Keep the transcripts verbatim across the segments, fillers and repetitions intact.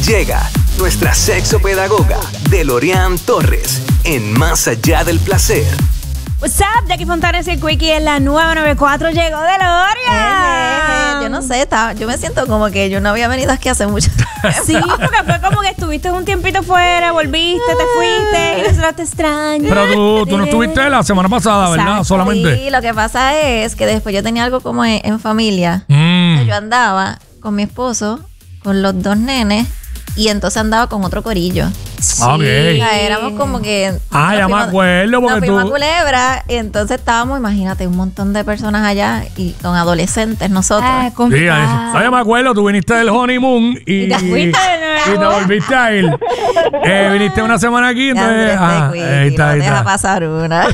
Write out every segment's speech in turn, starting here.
Llega nuestra sexopedagoga Delorian Torres en Más Allá del Placer. What's up, Jackie Fontanes y el Quickie en la nueve noventa y cuatro. Llegó Delorian. Eh, eh, yo no sé, estaba, yo me siento como que yo no había venido aquí hace mucho tiempo. Sí, porque fue como que estuviste un tiempito fuera, volviste, te fuiste y nosotros te extrañamos. Pero tú, tú no estuviste la semana pasada, ¿verdad? Exacto. Solamente. Sí, lo que pasa es que después yo tenía algo como en, en familia. Mm. Yo andaba con mi esposo, con los dos nenes, y entonces andaba con otro corillo. Sí. Ok. O sea, éramos como que... Ah, nos ya me fuimos- acuerdo, porque nos fuimos tú- a Culebra, y entonces estábamos, imagínate, un montón de personas allá y con adolescentes nosotros. Ah, Sí, complicado. oye, me acuerdo, tú viniste del honeymoon y, Y te fuiste de nuevo. y te volviste a ir. Eh, viniste una semana aquí, Ya, entonces. Andrés, Ah, te ahí está, no ahí deja está. pasar una.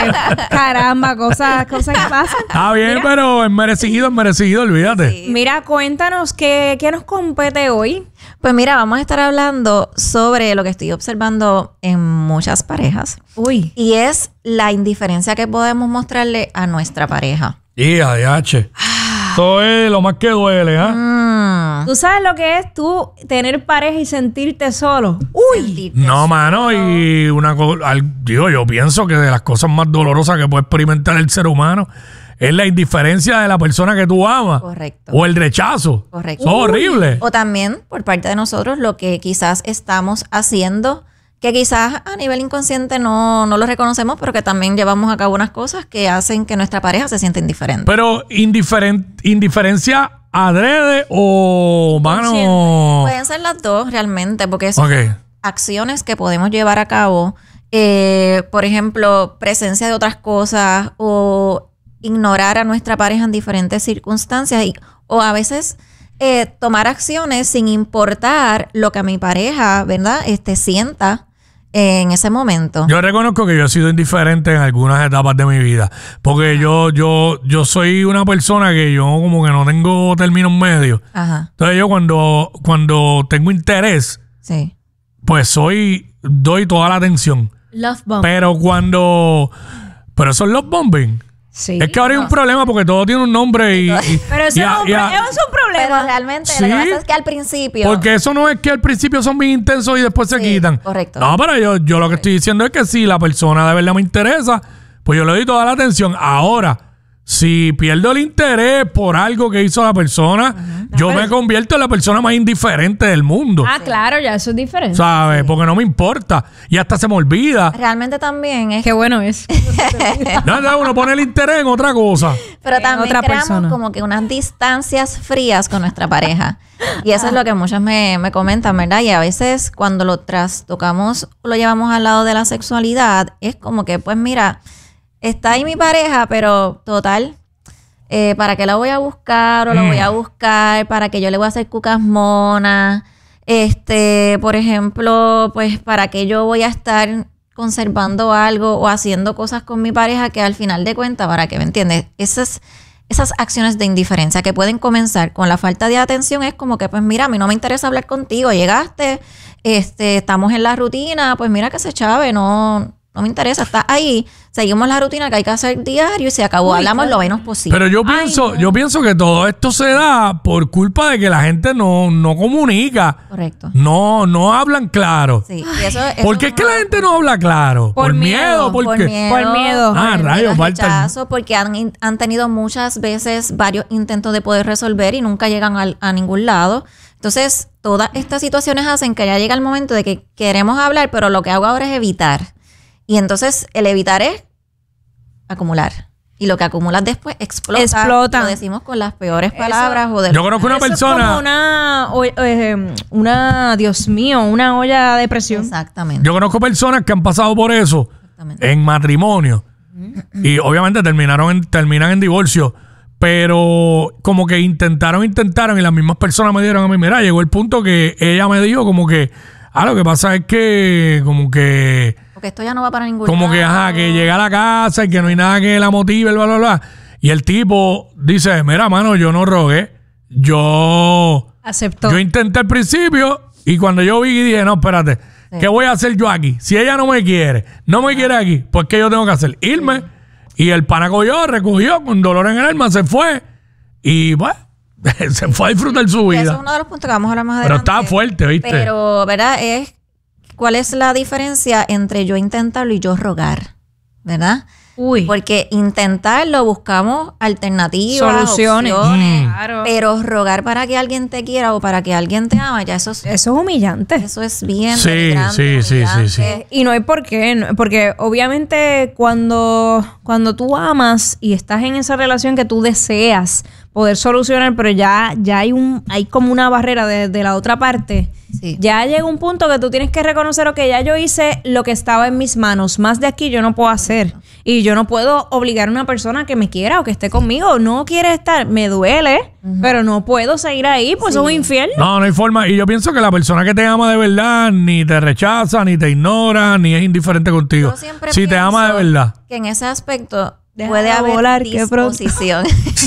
Caramba, cosas, cosas que pasan. Está bien, Mira, pero es merecido, es merecido, olvídate. Sí. Mira, cuéntanos qué, qué nos compete hoy. Pues mira, vamos a estar hablando sobre lo que estoy observando en muchas parejas. Uy. Y es la indiferencia que podemos mostrarle a nuestra pareja. Y A D H. Eso es lo más que duele, ¿ah? Mm. ¿Tú sabes lo que es tú tener pareja y sentirte solo? Uy. Sentirte No, mano, y una cosa, digo, yo pienso que de las cosas más dolorosas que puede experimentar el ser humano es la indiferencia de la persona que tú amas. Correcto. O el rechazo. Correcto. Eso es horrible. O también, por parte de nosotros, lo que quizás estamos haciendo, que quizás a nivel inconsciente no, no lo reconocemos, pero que también llevamos a cabo unas cosas que hacen que nuestra pareja se sienta indiferente. Pero indiferen- indiferencia adrede o, mano. Pueden ser las dos realmente, porque son Ok. acciones que podemos llevar a cabo. Eh, por ejemplo, presencia de otras cosas o ignorar a nuestra pareja en diferentes circunstancias y, o a veces eh, tomar acciones sin importar lo que a mi pareja, ¿verdad? Este, sienta en ese momento. Yo reconozco que yo he sido indiferente en algunas etapas de mi vida. Porque yo, yo, yo soy una persona que yo como que no tengo términos medios. Ajá, Entonces yo cuando, cuando tengo interés, sí. pues soy, doy toda la atención. Love bomb. Pero cuando... Pero eso es love bombing. Sí. Es que ahora hay un problema porque todo tiene un nombre y... y- Pero eso y a- no es un y a- pro- eso es un Pero problema. realmente Sí. lo que pasa es que al principio... Porque eso no es que al principio son bien intensos y después se Sí, quitan. correcto. No, pero yo, yo lo que estoy diciendo es que si la persona de verdad me interesa, pues yo le doy toda la atención. Ahora, si pierdo el interés por algo que hizo la persona, yo me convierto en la persona más indiferente del mundo. Ah, claro, ya eso es diferente. ¿Sabes? Porque no me importa. Y hasta se me olvida. Realmente también es... Qué bueno es. No, no, uno pone el interés en otra cosa. Pero en también otra creamos persona. como que unas distancias frías con nuestra pareja. Y eso es lo que muchas me, me comentan, ¿verdad? Y a veces cuando lo trastocamos, lo llevamos al lado de la sexualidad, es como que, pues mira, está ahí mi pareja, pero total, eh, ¿para qué la voy a buscar o lo voy a buscar? ¿Para que yo le voy a hacer cucas monas? Este, por ejemplo, pues ¿para qué yo voy a estar conservando algo o haciendo cosas con mi pareja que al final de cuentas, para que me entiendes, esas, esas acciones de indiferencia que pueden comenzar con la falta de atención es como que, pues mira, a mí no me interesa hablar contigo, llegaste, este, estamos en la rutina, pues mira que se chave, no, no me interesa, estás ahí, seguimos la rutina que hay que hacer diario y se acabó, Uy, hablamos claro. lo menos posible. Pero yo pienso, yo pienso que todo esto se da por culpa de que la gente no, no comunica. Correcto. No, no hablan claro. Sí, y eso, eso ¿Por qué es que la gente no habla claro? Por ¿Por, miedo, miedo? ¿Por, por qué? miedo, Por miedo. Ah, por rayos, miedo, falta el- rechazo, porque han, in- han tenido muchas veces varios intentos de poder resolver y nunca llegan al- a ningún lado. Entonces, todas estas situaciones hacen que ya llega el momento de que queremos hablar, pero lo que hago ahora es evitar. Y entonces, el evitar es acumular. Y lo que acumulas después explota. Explota. Lo decimos con las peores Eso- palabras. O de Yo conozco una Eso persona. Es como una, o- eh, una, Dios mío, una olla de presión. Exactamente. Yo conozco personas que han pasado por eso Exactamente. en matrimonio. Y obviamente terminaron en, terminan en divorcio. Pero como que intentaron, intentaron y las mismas personas me dieron a mí, mira, llegó el punto que ella me dijo como que, ah, lo que pasa es que como que, Porque esto ya no va para ningún como que, lado. ajá, que llega a la casa y que no hay nada que la motive, bla, bla, bla. Y el tipo dice, mira, mano, yo no rogué, yo, Aceptó. yo intenté al principio y cuando yo vi y dije, no, espérate, Sí. ¿qué voy a hacer yo aquí? Si ella no me quiere, no me quiere aquí, pues ¿qué yo tengo que hacer? Irme. Y el pana cogió, recogió con dolor en el alma, se fue. Y pues, Se fue a disfrutar su Y eso vida. es uno de los puntos que vamos a hablar más Pero adelante. estaba fuerte, ¿viste? Pero, ¿verdad? Es cuál es la diferencia entre yo intentarlo y yo rogar, ¿verdad? Uy. Porque intentarlo buscamos alternativas, Soluciones. opciones, Mm. Claro. pero rogar para que alguien te quiera o para que alguien te ama, ya eso es, Eso es humillante. eso es bien Sí, denigrante, sí, sí, sí, sí. humillante. Y no hay por qué, no- porque obviamente cuando, cuando tú amas y estás en esa relación que tú deseas poder solucionar, pero ya, ya hay un, hay como una barrera de, de la otra parte, Sí. ya llega un punto que tú tienes que reconocer, ok, ya yo hice lo que estaba en mis manos, más de aquí yo no puedo hacer. Y yo no puedo obligar a una persona que me quiera o que esté conmigo, no quiere estar, me duele, pero no puedo seguir ahí, pues es un infierno. No, no hay forma. Y yo pienso que la persona que te ama de verdad ni te rechaza, ni te ignora, ni es indiferente contigo. Yo siempre Si te ama de pienso verdad. que en ese aspecto Déjala puede haber volar, qué pronto. disposición.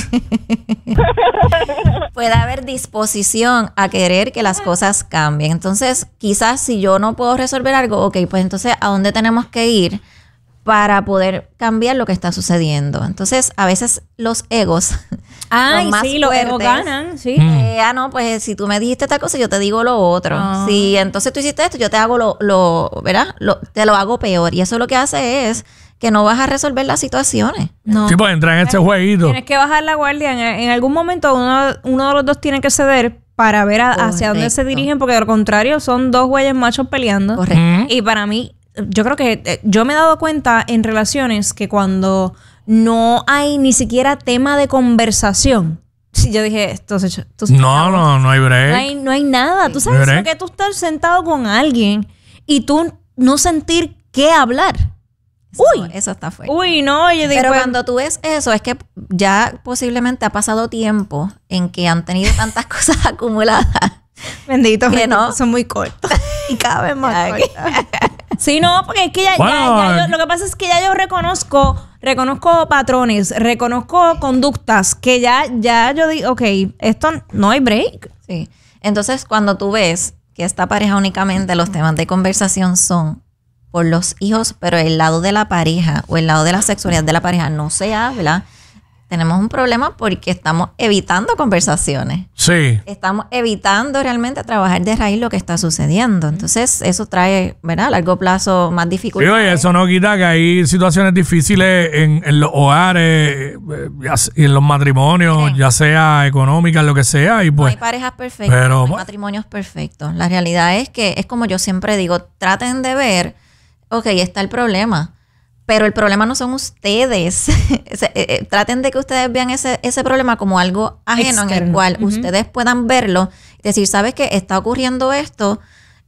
Puede haber disposición a querer que las cosas cambien. Entonces, quizás si yo no puedo resolver algo, ok, pues entonces, ¿a dónde tenemos que ir para poder cambiar lo que está sucediendo? Entonces, a veces los egos Ay, son más sí, los egos fuertes. ganan, sí. Eh, ah, no, pues si tú me dijiste esta cosa, yo te digo lo otro. Ah. Si entonces tú hiciste esto, yo te hago lo, lo ¿verdad? Lo, te lo hago peor. Y eso lo que hace es que no vas a resolver las situaciones. No. Sí, pues entra en ese jueguito. Tienes que bajar la guardia. En, en algún momento uno, uno de los dos tiene que ceder para ver a- hacia dónde se Correcto. dirigen, porque de lo contrario son dos güeyes machos peleando. Correcto. Mm. Y para mí, yo creo que eh, yo me he dado cuenta en relaciones que cuando no hay ni siquiera tema de conversación, sí, yo dije, esto se, esto se No, acabó. no, no hay No break. hay, no hay nada. Tú sabes Break. lo que tú estás sentado con alguien y tú no sentir qué hablar. Eso, Uy. eso está fuerte. Uy, no, yo digo, Pero pues, cuando tú ves eso, es que ya posiblemente ha pasado tiempo en que han tenido tantas cosas acumuladas. bendito, que que no. son muy cortos. Y cada vez más Ay. cortos. Sí, no, porque es que ya, ya- Bueno, ya yo- lo que pasa es que ya yo reconozco, reconozco patrones, reconozco conductas que ya, ya yo digo, ok, esto no hay break. Sí. Entonces, cuando tú ves que esta pareja únicamente los temas de conversación son por los hijos, pero el lado de la pareja o el lado de la sexualidad de la pareja no se habla, tenemos un problema porque estamos evitando conversaciones. Sí. Estamos evitando realmente trabajar de raíz lo que está sucediendo. Entonces, eso trae, ¿verdad? A largo plazo más Digo, y dificultades. eso no quita que hay situaciones difíciles en, en los hogares eh, ya se- y en los matrimonios, Sí. ya sea económicas, lo que sea, y No pues hay parejas perfectas, pero, no hay bueno. matrimonios perfectos. La realidad es que es como yo siempre digo, traten de ver, ok, está el problema, pero el problema no son ustedes. Ese, eh, eh, traten de que ustedes vean ese, ese problema como algo ajeno en el Externo. cual Ujú. ustedes puedan verlo y decir, ¿sabes qué? Está ocurriendo esto,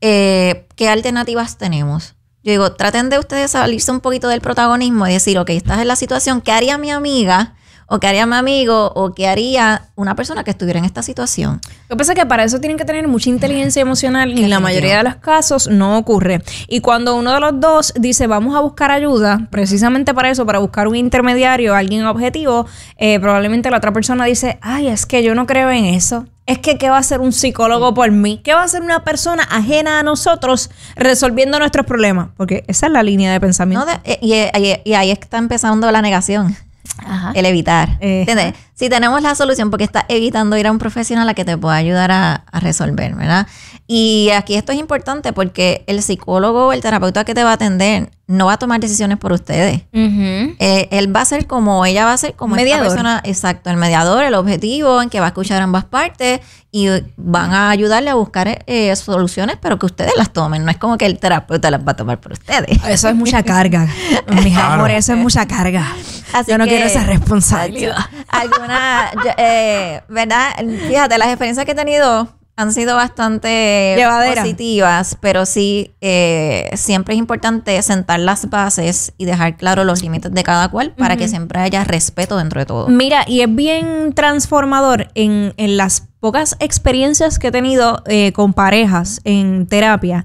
eh, ¿qué alternativas tenemos? Yo digo, traten de ustedes salirse un poquito del protagonismo y decir, ok, estás en la situación, ¿qué haría mi amiga? ¿O qué haría mi amigo? ¿O qué haría una persona que estuviera en esta situación? Lo que pasa es que para eso tienen que tener mucha inteligencia emocional y en la mayoría de los casos no ocurre. Y cuando uno de los dos dice vamos a buscar ayuda, precisamente para eso, para buscar un intermediario, alguien objetivo, eh, probablemente la otra persona dice, ay, es que yo no creo en eso. Es que ¿qué va a hacer un psicólogo por mí? ¿Qué va a hacer una persona ajena a nosotros resolviendo nuestros problemas? Porque esa es la línea de pensamiento. No, de- eh, y, y- y ahí está empezando la negación, Ajá. el evitar. Eh. ¿Entiendes? Si tenemos la solución, porque estás evitando ir a un profesional a que te pueda ayudar a, a resolver, ¿verdad? Y aquí esto es importante porque el psicólogo o el terapeuta que te va a atender no va a tomar decisiones por ustedes. Ujú. Eh, él va a ser como, ella va a ser como Mediador. esta persona, exacto, el mediador, el objetivo, en que va a escuchar ambas partes y van a ayudarle a buscar eh, soluciones, pero que ustedes las tomen. No es como que el terapeuta las va a tomar por ustedes. Eso es mucha carga. Mis Claro. amores, eso es mucha carga. Así Yo no que- quiero esa responsabilidad. Alguna, yo, eh, ¿verdad? Fíjate, las experiencias que he tenido han sido bastante Llevadera. positivas, pero sí, eh, siempre es importante sentar las bases y dejar claro los límites de cada cual para que siempre haya respeto dentro de todo. Mira, y es bien transformador en, en las pocas experiencias que he tenido eh, con parejas en terapia.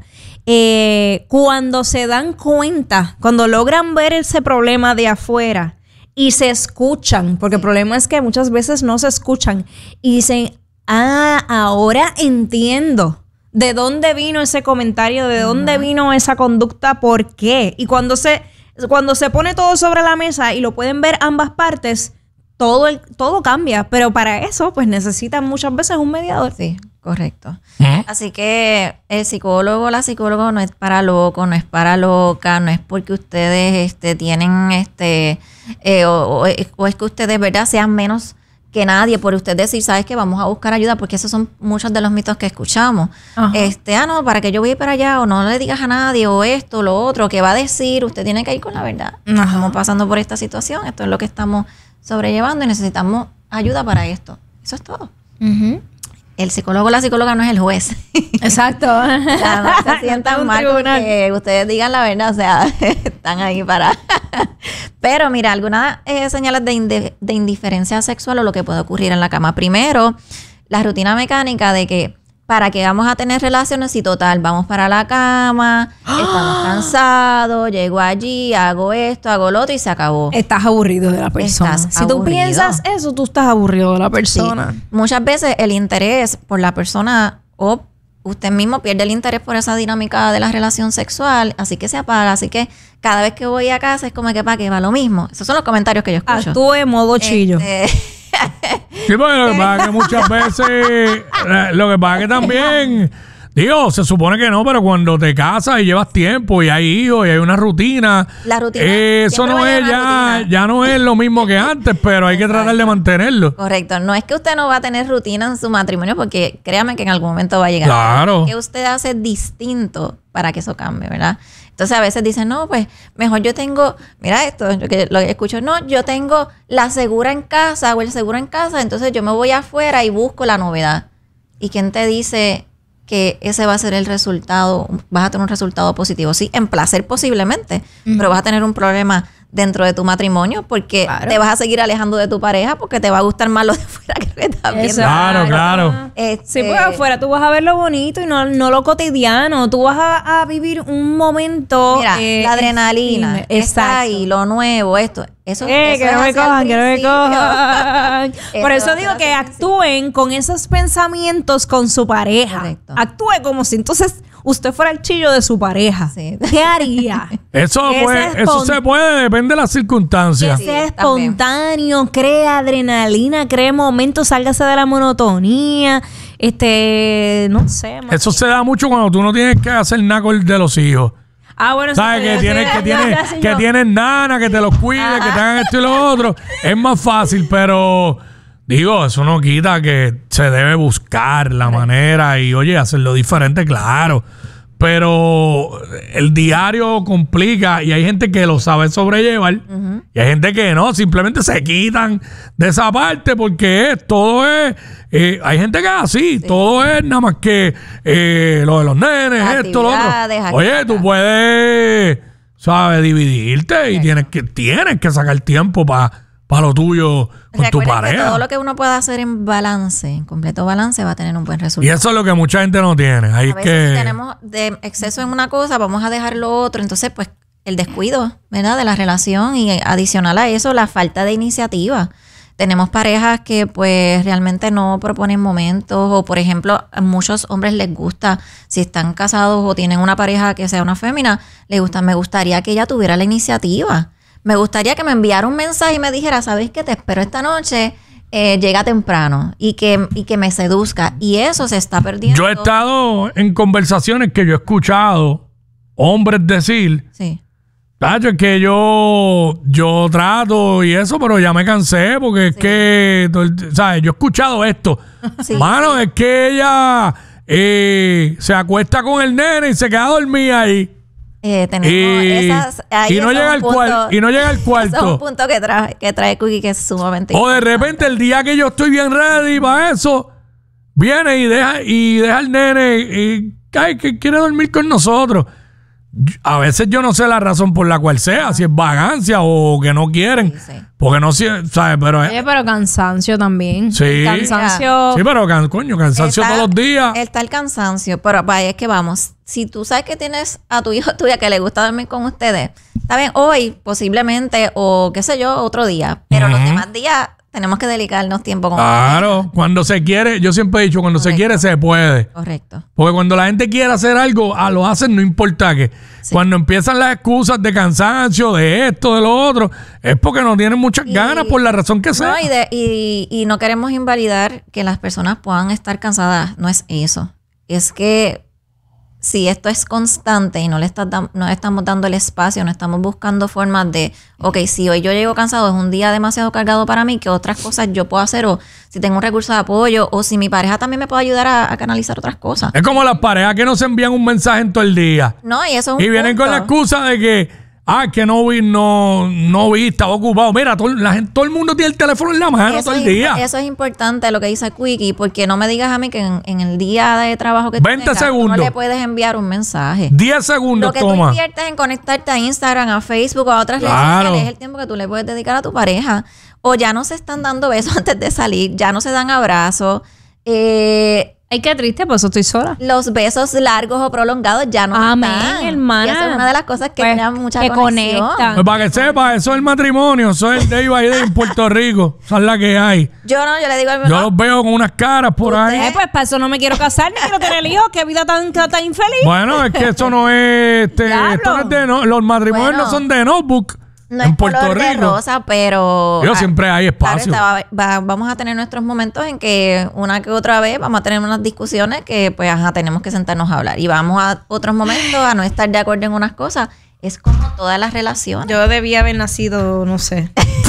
Eh, cuando se dan cuenta, cuando logran ver ese problema de afuera y se escuchan, porque el problema es que muchas veces no se escuchan y dicen, ah, ahora entiendo de dónde vino ese comentario, de dónde vino esa conducta, por qué. Y cuando se, cuando se pone todo sobre la mesa y lo pueden ver ambas partes, todo, el, todo cambia. Pero para eso, pues necesitan muchas veces un mediador. Sí, correcto. Ujú. Así que el psicólogo o la psicóloga no es para loco, no es para loca, no es porque ustedes este, tienen, este, eh, o, o, o es que ustedes, ¿verdad?, sean menos que nadie por usted decir, ¿sabes qué? Vamos a buscar ayuda, porque esos son muchos de los mitos que escuchamos. Ajá. Este, ah, no, para que yo voy para allá, o no le digas a nadie, o esto, lo otro, ¿qué va a decir? Usted tiene que ir con la verdad. Ajá. Estamos pasando por esta situación, esto es lo que estamos sobrellevando y necesitamos ayuda para esto. Eso es todo. Ujú. El psicólogo o la psicóloga no es el juez. Exacto. O sea, no se sientan Un mal con tribunal. que ustedes digan la verdad, o sea, están ahí para... Pero mira, algunas eh, señales de, indi- de indiferencia sexual o lo que puede ocurrir en la cama. Primero, la rutina mecánica de que para que vamos a tener relaciones y total, vamos para la cama, estamos cansados, llego allí, hago esto, hago lo otro y se acabó. Estás aburrido de la persona. Estás si tú aburrido. piensas eso, tú estás aburrido de la Sí. persona. Muchas veces el interés por la persona o usted mismo pierde el interés por esa dinámica de la relación sexual, así que se apaga. Así que cada vez que voy a casa es como que para que va lo mismo. Esos son los comentarios que yo escucho. Actúe en modo chillo. Este, Sí, porque lo que pasa es que muchas veces, eh, lo que pasa es que también, digo, se supone que no, pero cuando te casas y llevas tiempo y hay hijos y hay una rutina, La rutina, eh, eso siempre no va a es llevar ya, rutina. ya no es lo mismo que antes, pero hay que tratar de mantenerlo. Correcto. No es que usted no va a tener rutina en su matrimonio, porque créame que en algún momento va a llegar. Claro. ¿Qué usted hace distinto para que eso cambie, verdad? Entonces a veces dicen, no, pues mejor yo tengo, mira esto, yo que lo que escucho, no, yo tengo la segura en casa o el seguro en casa, entonces yo me voy afuera y busco la novedad. ¿Y quién te dice que ese va a ser el resultado? Vas a tener un resultado positivo. Sí, en placer posiblemente, pero vas a tener un problema dentro de tu matrimonio porque Claro. te vas a seguir alejando de tu pareja porque te va a gustar más lo de fuera que lo que estás viendo. Claro, claro. Este, Sí, pues afuera tú vas a ver lo bonito y no, no lo cotidiano. Tú vas a, a vivir un momento. Mira, eh, la adrenalina extreme. está Exacto. ahí, lo nuevo, esto. Eso, Eh, eso que es no me hacia el cojan, que no me principio. cojan. Por Eso eso va a digo ser que hacia el principio. actúen con esos pensamientos con su pareja. Correcto. Actúe como si entonces usted fuera el chillo de su pareja. Sí. ¿Qué haría? Eso, Que pues, ese eso espon- se puede, depende de las circunstancias. Sí, Sea también. espontáneo, crea adrenalina, cree momentos, sálgase de la monotonía. Este, no sé. mano. Eso se da mucho cuando tú no tienes que hacer nada con el de los hijos. Ah, bueno, ¿Sabes? sí, Que sí, tienes, sí, que ya- tienes, ya sé que yo. tienes nana, que te los cuide, que te hagan esto y lo otro. Es más fácil, pero digo, eso no quita que se debe buscar la manera y, oye, hacerlo diferente, claro. Pero el diario complica y hay gente que lo sabe sobrellevar y hay gente que no, simplemente se quitan de esa parte porque es, todo es, eh, hay gente que es así, todo es nada más que eh, lo de los nenes, Las esto, lo otro. actividades, Oye, acá, tú acá. puedes, ¿sabes? Dividirte y tienes que, tienes que sacar tiempo para lo tuyo con tu Recuerden que pareja. todo lo que uno pueda hacer en balance, en completo balance, va a tener un buen Y resultado. eso es lo que mucha gente no tiene. Ahí A es veces que... si tenemos de exceso en una cosa, vamos a dejar lo otro. Entonces, pues, el descuido, ¿verdad? De la relación y adicional a eso, la falta de iniciativa. Tenemos parejas que, pues, realmente no proponen momentos o, por ejemplo, a muchos hombres les gusta, si están casados o tienen una pareja que sea una fémina, les gusta, me gustaría que ella tuviera la iniciativa. Me gustaría que me enviara un mensaje y me dijera, ¿sabes qué? Te espero esta noche, eh, llega temprano y que, y que me seduzca. Y eso se está perdiendo. Yo he estado en conversaciones que yo he escuchado hombres decir, Sí. tacho, es que yo, yo trato y eso, pero ya me cansé porque es que, ¿sabes? Yo he escuchado esto. Sí, Mano, es que ella eh, se acuesta con el nene y se queda dormida ahí. Eh, tenemos Y, esas, ahí y no ese es llega un al punto- cual, y no llega al ese es un cuarto. punto que trae, que trae Cookie que es sumamente O de importante. repente el día que yo estoy bien ready para eso, viene y deja, y deja al nene y ay, que quiere dormir con nosotros. Yo- A veces yo no sé la razón por la cual sea, si es vagancia o que no quieren. Sí, sí. Porque no sé, ¿sabes? Pero Oye, pero cansancio también. Sí. Cansancio. sí, pero can- coño, cansancio Está- todos los días. Está el cansancio, pero vaya, es que vamos. Si tú sabes que tienes a tu hijo tuya que le gusta dormir con ustedes, está bien, hoy posiblemente o qué sé yo, otro día, pero los Ujú. demás días tenemos que dedicarnos tiempo con Claro, cuando se quiere, yo siempre he dicho, cuando Correcto. se quiere se puede. Correcto. Porque cuando la gente quiere hacer algo, a lo hacen, no importa qué. Sí. Cuando empiezan las excusas de cansancio, de esto, de lo otro, es porque no tienen muchas Y- ganas por la razón que sea. No, y, de- y, y no queremos invalidar que las personas puedan estar cansadas. No es eso. Es que si esto es constante y no le está dam- no le estamos dando el espacio, no estamos buscando formas de, ok, si hoy yo llego cansado, es un día demasiado cargado para mí, ¿qué otras cosas yo puedo hacer? O si tengo un recurso de apoyo, o si mi pareja también me puede ayudar a, a canalizar otras cosas. Es como las parejas que no se envían un mensaje en todo el día. No, y eso es un Y vienen con la punto. excusa de que, ah, que no vi, no, no vi, estaba ocupado. Mira, todo, la gente, todo el mundo tiene el teléfono en la mano Eso todo el es, día. eso es importante lo que dice Quickie, porque no me digas a mí que en, en el día de trabajo que tú veinte tengas, tú segundos. no le puedes enviar un mensaje. diez segundos, Lo que tú toma. inviertes en conectarte a Instagram, a Facebook o a otras redes Claro. sociales es el tiempo que tú le puedes dedicar a tu pareja. O ya no se están dando besos antes de salir, ya no se dan abrazos. Eh, Ay, qué triste, por eso estoy sola. los besos largos o prolongados ya no Amén, están. hermana. Y eso es una de las cosas que Pues, crea mucha que conexión. conectan. Pues para que sepa, eso es el matrimonio, eso es el day by day en Puerto Rico. Esa es la que hay. Yo no, yo le digo al Yo los veo con unas caras por ahí. Eh, pues para eso no me quiero casar ni quiero tener hijos. Qué vida tan, tan infeliz. Bueno, es que eso no es, este, Diablo. esto no es de no- los matrimonios Bueno. no son de notebook No en es Puerto color de Rico. rosa, pero... Yo ah, siempre hay claro espacio. está, va- va- vamos a tener nuestros momentos en que una que otra vez vamos a tener unas discusiones que pues ajá, tenemos que sentarnos a hablar. Y vamos a otros momentos a no estar de acuerdo en unas cosas. Es como todas las relaciones. Yo debía haber nacido, no sé.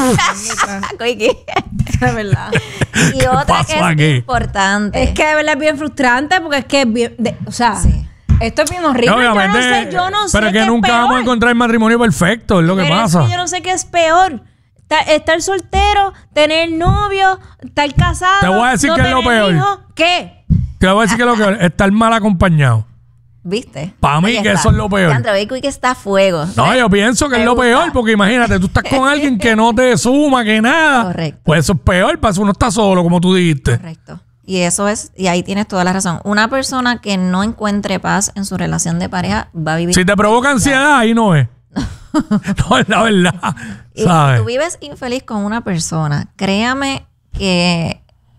Quickie. De verdad. Y ¿Qué otra pasó que es aquí? importante. Es que de verdad es bien frustrante porque es que es bien. de- o sea, Sí. esto es bien horrible. Obviamente, yo no sé, yo no sé. pero es que qué nunca es vamos a peor. encontrar el matrimonio perfecto, es lo que Pero es pasa. que yo no sé qué es peor. Ta- Estar soltero, tener novio, estar casado. Te voy a decir no que es lo tener peor. hijos. ¿Qué? Te voy a decir que lo que estar mal acompañado. ¿Viste? Pa' mí Ahí que está. eso es lo peor. Leandro, ve Quickie está a fuego. No, yo pienso que Me es lo gusta. peor, porque imagínate, tú estás con alguien que no te suma, que nada. Correcto. Pues eso es peor, para eso uno está solo, como tú dijiste. Correcto. Y eso es, y ahí tienes toda la razón. Una persona que no encuentre paz en su relación de pareja va a vivir. Si te provoca ansiedad, ahí no es. No, es la verdad. Y ¿Sabes? si tú vives infeliz con una persona, créame que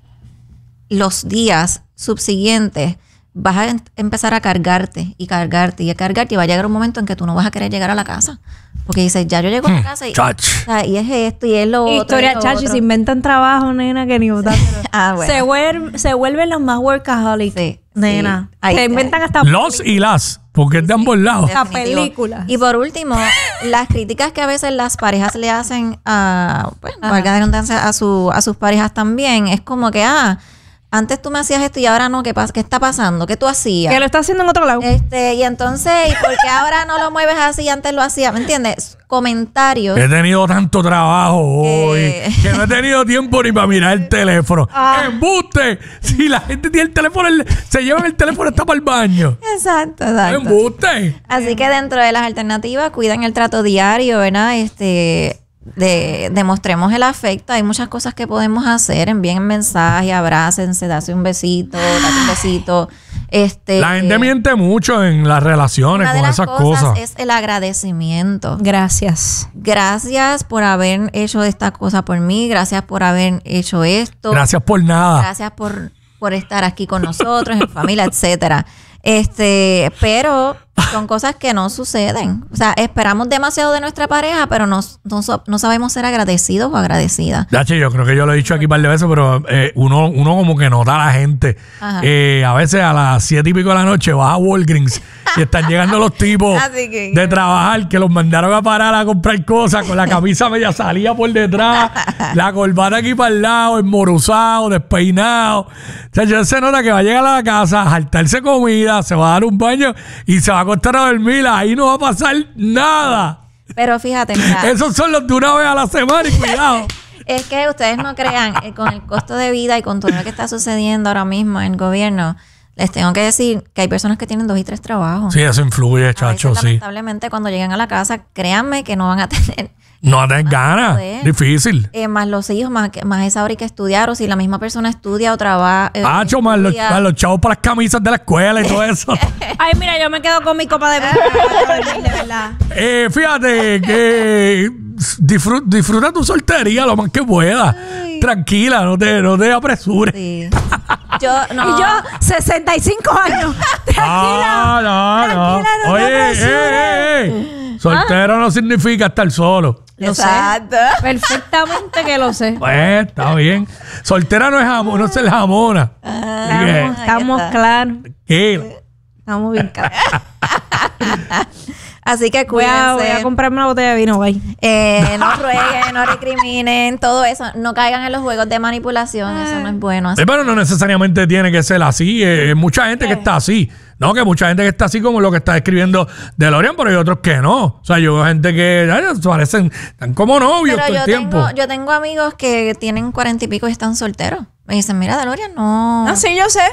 los días subsiguientes vas a em- empezar a cargarte y cargarte y a cargarte y va a llegar un momento en que tú no vas a querer llegar a la casa. Porque dices, ya yo llego a la casa y, Chach. o sea, y es esto y es lo otro. Historia, y lo chachi, otro. se inventan trabajo, nena, que ni botar. Ah, bueno. se, vuelven, se vuelven los más workaholics. Sí, Nena. sí. Ahí se está. inventan hasta Los y las, porque es de ambos lados. La Definitivo. película. Y por último, las críticas que a veces las parejas le hacen a, pues, Ajá. valga la redundancia, a, su, a sus parejas también, es como que, ah, antes tú me hacías esto y ahora no, ¿qué, pas- qué está pasando? ¿Qué tú hacías? que lo está haciendo en otro lado. Este, y entonces, ¿y por qué ahora no lo mueves así y antes lo hacía? ¿Me entiendes? Comentarios. He tenido tanto trabajo hoy Eh. que no he tenido tiempo ni para mirar el teléfono. Ah. ¡Embuste! Si la gente tiene el teléfono, el- se llevan el teléfono hasta para el baño. Exacto, exacto. ¡Embuste! Así que dentro de las alternativas, cuidan el trato diario, ¿verdad? Este, de, demostremos el afecto. Hay muchas cosas que podemos hacer. Envíen mensajes, abrácense, dase un besito, date un besito. Este, La gente miente mucho en las relaciones una de con las esas cosas, cosas. es el agradecimiento. Gracias. Gracias por haber hecho esta cosa por mí. Gracias por haber hecho esto. Gracias por nada. Gracias por, por estar aquí con nosotros, en familia, etcétera. Este, pero son cosas que no suceden. O sea, esperamos demasiado de nuestra pareja, pero no, no, so- no sabemos ser agradecidos o agradecidas. Dache, yo creo que yo lo he dicho aquí un par de veces, pero eh, uno, uno como que nota a la gente. Ajá. Eh, a veces a las siete y pico de la noche vas a Walgreens y están llegando los tipos Así que- de trabajar que los mandaron a parar a comprar cosas con la camisa media salida por detrás, la corbata aquí para el lado, enmoruzado, despeinado. O sea, ya se nota que va a llegar a la casa a jaltarse comida, se va a dar un baño y se va a acostar a dormir. Ahí no va a pasar nada. Pero fíjate, mira, Esos son los de una vez a la semana y cuidado. es que ustedes no crean, eh, con el costo de vida y con todo lo que está sucediendo ahora mismo en el gobierno, les tengo que decir que hay personas que tienen dos y tres trabajos. Sí, eso influye, A veces, chacho, sí. lamentablemente, cuando lleguen a la casa, créanme que no van a tener No va a tener ganas. poder. Difícil. eh, más los hijos, más, que- más esa hora hay que estudiar, o si la misma persona estudia o trabaja. eh, Hacho, más los, estudia. más los chavos para las camisas de la escuela y todo eso. Ay, mira, yo me quedo con mi copa de vino. De verdad. Eh, fíjate que disfruta, disfruta tu soltería lo más que puedas. Tranquila, no te, no te apresures. Sí. Yo, no. Y yo, sesenta y cinco años. Tranquila. Ah, no, no. tranquila, no te Oye, eh, apresures. eh, eh. Soltero no significa estar solo. Lo Exacto. sé. Perfectamente que lo sé. Pues, está bien. Soltera no es jamón, no es el jamona. Estamos, Dije, estamos está. claros. tranquila. Estamos bien claros. Así que Voy a, voy cuídense. a comprarme una botella de vino, bye. Eh, no rueguen, no recriminen, todo eso. No caigan en los juegos de manipulación. Eso no es bueno. Así Sí, pero no necesariamente tiene que ser así. Eh, Hay mucha gente que está así. No, que mucha gente que está así como lo que está escribiendo DeLorean, pero hay otros que no. O sea, yo veo gente que ay, parecen, están como novios Pero todo yo el tiempo. tengo, yo tengo amigos que tienen cuarenta y pico y están solteros. Me dicen, mira, DeLorean, no. No, sí, yo sé.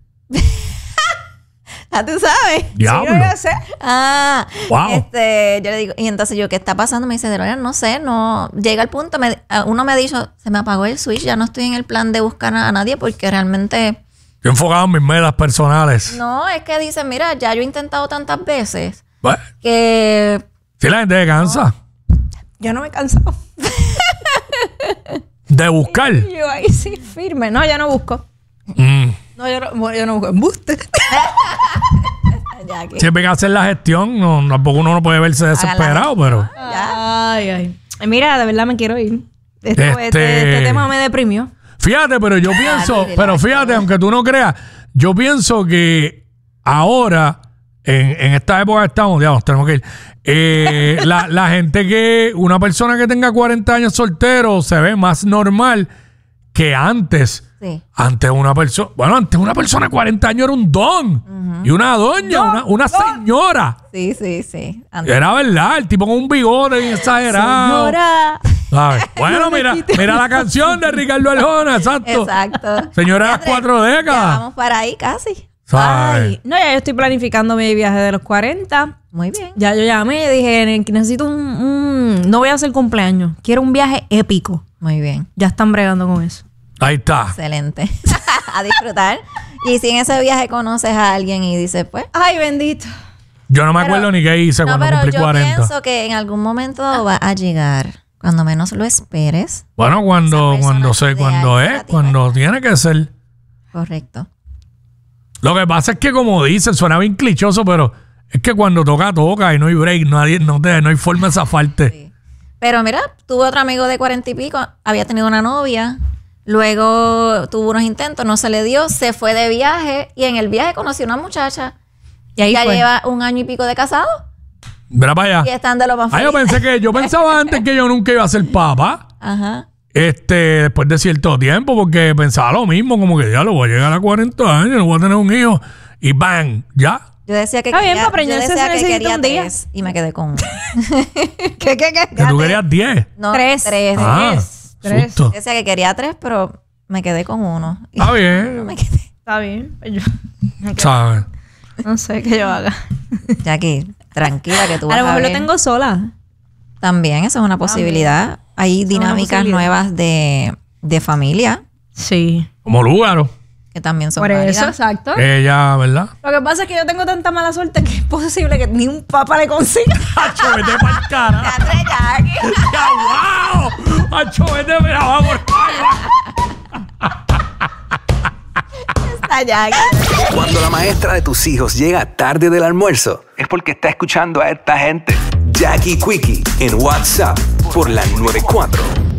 Ah, tú sabes. Diablo. Sí, yo sé. Ah, Wow. este, yo le digo, y entonces yo, ¿qué está pasando? Me dice, DeLorean, no sé, no. Llega el punto, me, uno me ha dicho, se me apagó el switch, ya no estoy en el plan de buscar a, a nadie porque realmente. Yo he enfocado en mis metas personales. No, es que dicen, mira, ya yo he intentado tantas veces Bueno, que. si la gente se cansa Yo no me he cansado. de buscar. Yo ahí sí, firme. No, yo no busco. Mm. No, yo no, bueno, yo no busco. Embuste. Ya que- Siempre hay que hacer la gestión. No, tampoco uno no puede verse desesperado, pero. Ay, ay. Mira, de verdad me quiero ir. Esto- Este- este, este tema me deprimió. Fíjate, pero yo pienso, relax. pero fíjate, aunque tú no creas, yo pienso que ahora, en, en esta época que estamos, ya nos tenemos que ir. eh, la, la gente que, una persona que tenga cuarenta años soltero se ve más normal que antes. Sí. Antes una persona, bueno, antes una persona de cuarenta años era un don. Y una doña, una, una señora. Sí, sí, sí. Antes- Era verdad, el tipo con un bigote bien exagerado. Señora. ¿Sabes? Bueno, mira, mira la canción de Ricardo Arjona, exacto. Exacto. Señora de las cuatro Ya décadas. vamos para ahí casi. ¿Sabes? Ay, no, ya yo estoy planificando mi viaje de los cuarenta. Muy bien. Ya yo llamé, dije, que necesito un, un- no voy a hacer cumpleaños, quiero un viaje épico. Muy bien. Ya están bregando con eso. Ahí está. Excelente. A disfrutar. Y si en ese viaje conoces a alguien y dices, pues. Ay, bendito. Yo no me Pero- acuerdo ni qué hice No, cuando pero cumplí yo cuarenta. pienso que en algún momento va a llegar. Cuando menos lo esperes. Bueno, cuando, Esa persona cuando sé, ideal cuando para es, ti, cuando tiene que ser. Correcto. Lo que pasa es que, como dicen, suena bien clichoso, pero es que cuando toca, toca y no hay break, nadie, no, te, no hay forma de zafarte. Sí. Pero mira, tuve otro amigo de cuarenta y pico, había tenido una novia, luego tuvo unos intentos, no se le dio, se fue de viaje y en el viaje conoció una muchacha. Y ahí ya fue. lleva un año y pico de casado Mira para y allá. están de lo más Ah, yo felices. pensé que, yo pensaba antes que yo nunca iba a ser papá. Ajá. Este, después de cierto tiempo, porque pensaba lo mismo, como que ya lo voy a llegar a cuarenta años, no voy a tener un hijo. Y bang, ya. Yo decía que Está bien, quería, para yo preñarse decía se que necesita quería un día. tres y me quedé con uno. ¿Qué, qué, qué? Que tú querías diez. No, Tres. tres. Ah, Tres. Tres. susto. Yo decía que quería tres, pero me quedé con uno. Y Está bien, me quedé. Está bien. Pues yo ¿sabes? no sé qué yo haga. Jackie, tranquila que tú A vas lo a mejor lo ver. tengo sola. También, eso es una posibilidad. Hay dinámicas posibilidad. nuevas de, de familia Sí. Como Lúgaro. que también son Por eso, válidas. exacto. Ella, ¿verdad? Lo que pasa es que yo tengo tanta mala suerte que es posible que ni un papá le consiga. ¡Acho, vete pa'l cara! Teatre, Jackie. ¡Ya, wow! ¡Acho, vete, mira, vamos! Está Jackie. Cuando la maestra de tus hijos llega tarde del almuerzo, es porque está escuchando a esta gente. Jackie Quickie en WhatsApp por la noventa y cuatro.